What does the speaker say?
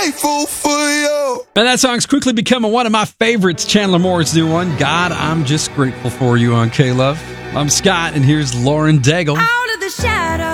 grateful for you. And that song's quickly becoming one of my favorites. Chandler Morris do one. God, I'm just grateful for you on K-Love. I'm Scott, and here's Lauren Daigle. Out of the shadow.